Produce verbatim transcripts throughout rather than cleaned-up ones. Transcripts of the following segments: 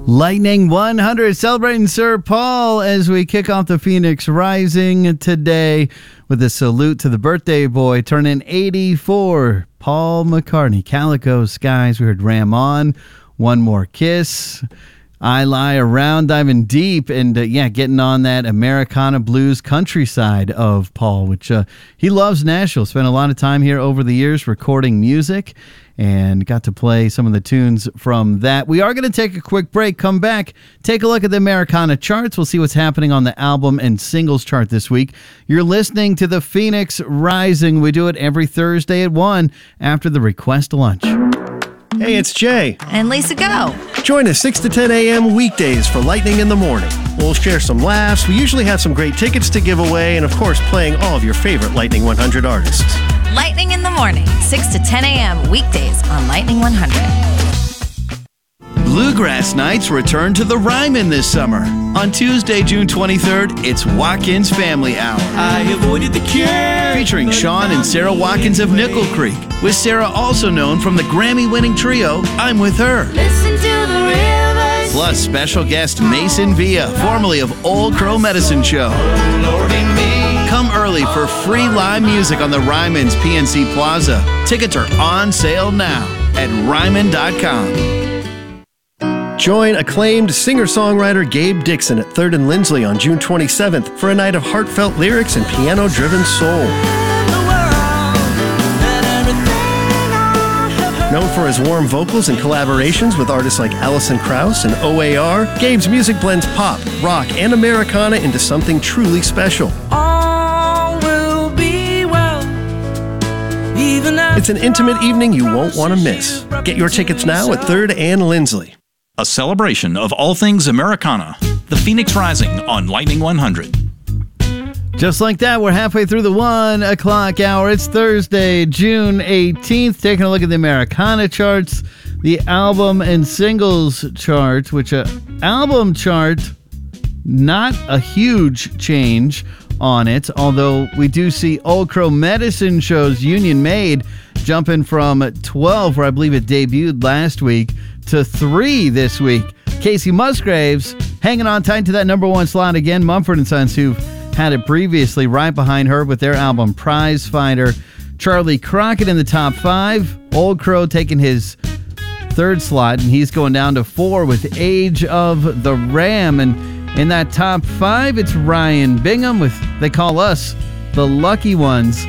Lightning one hundred, celebrating Sir Paul as we kick off the Phoenix Rising today with a salute to the birthday boy turning eighty-four, Paul McCartney. Calico Skies, we heard Ram On, One More Kiss, I Lie Around, diving deep and uh, yeah, getting on that Americana blues countryside of Paul, which uh, he loves Nashville. Spent a lot of time here over the years recording music and got to play some of the tunes from that. We are going to take a quick break, come back, take a look at the Americana charts. We'll see what's happening on the album and singles chart this week. You're listening to the Phoenix Rising. We do it every Thursday at one after the Request Lunch. Hey, it's Jay. And Lisa Go. Join us six to ten a.m. weekdays for Lightning in the Morning. We'll share some laughs. We usually have some great tickets to give away and, of course, playing all of your favorite Lightning one hundred artists. Lightning in the Morning, six to ten a.m. weekdays on Lightning one hundred. Bluegrass Nights return to the Ryman this summer. On Tuesday, June twenty-third, it's Watkins Family Hour. I avoided the cure. Featuring Sean and Sarah Watkins of Nickel Creek, with Sarah also known from the Grammy-winning trio I'm With Her. Listen to the rivers. Plus special guest Mason Villa, formerly of Old Crow Medicine Show. Come early for free live music on the Ryman's P N C Plaza. Tickets are on sale now at ryman dot com. Join acclaimed singer-songwriter Gabe Dixon at third and Lindsley on June twenty-seventh for a night of heartfelt lyrics and piano-driven soul. Known for his warm vocals and collaborations with artists like Alison Krauss and O A R, Gabe's music blends pop, rock, and Americana into something truly special. All will be well. Even It's an intimate evening you won't want to miss. Get your tickets now at third and Lindsley. A celebration of all things Americana. The Phoenix Rising on Lightning one hundred. Just like that, we're halfway through the one o'clock hour. It's Thursday, June eighteenth. Taking a look at the Americana charts, the album and singles chart, which uh, album chart, not a huge change on it, although we do see Old Crow Medicine Show's Union Made jumping from twelve, where I believe it debuted last week, to three this week. Casey Musgraves hanging on tight to that number one slot again. Mumford and Sons, who've had it previously, right behind her with their album Prize Fighter. Charlie Crockett in the top five. Old Crow taking his third slot, and he's going down to four with Age of the Ram. And in that top five, it's Ryan Bingham with They Call Us the Lucky Ones.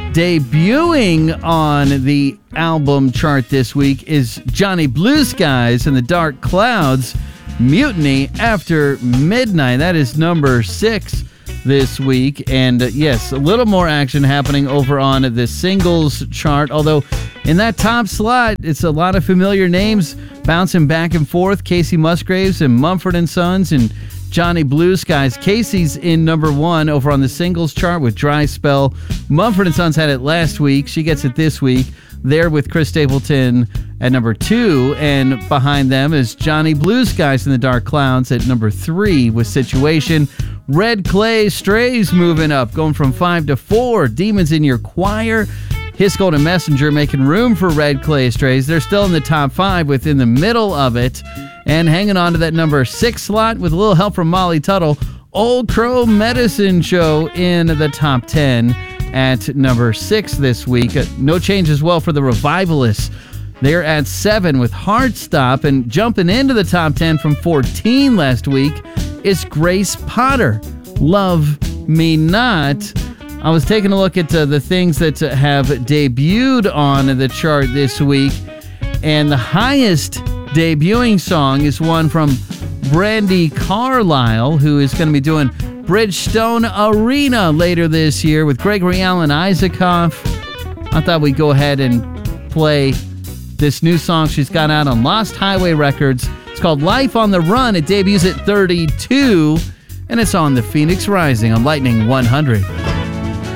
Debuting on the album chart this week is Johnny Blue Skies and the Dark Clouds, Mutiny After Midnight. That is number six this week. And uh, yes, a little more action happening over on the singles chart, although in that top slot, it's a lot of familiar names bouncing back and forth. Casey Musgraves and Mumford and Sons and Johnny Blue Skies. Casey's in number one over on the singles chart with Dry Spell. Mumford and Sons had it last week. She gets it this week. There with Chris Stapleton at number two. And behind them is Johnny Blue Skies and the Dark Clouds at number three with Situation. Red Clay Strays moving up, going from five to four. Demons in Your Choir. His Golden Messenger making room for Red Clay Strays. They're still in the top five within the middle of it. And hanging on to that number six slot with a little help from Molly Tuttle, Old Crow Medicine Show in the top ten at number six this week. Uh, no change as well for the Revivalists. They're at seven with Heartstop, and jumping into the top ten from fourteen last week is Grace Potter, Love Me Not. I was taking a look at uh, the things that uh, have debuted on the chart this week, and the highest debuting song is one from Brandi Carlile, who is going to be doing Bridgestone Arena later this year with Gregory Alan Isaacoff. I thought we'd go ahead and play this new song she's got out on Lost Highway Records. It's called Life on the Run. It debuts at thirty-two, and it's on the Phoenix Rising on Lightning one hundred.